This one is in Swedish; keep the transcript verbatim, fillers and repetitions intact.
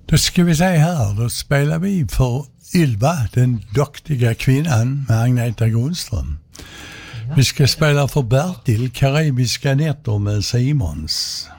Då ska vi säga här, då spelar vi för Ylva, den duktiga kvinnan med Agneta Grundström. Vi ska spela för Bertil, Karibiska nätter med Simons.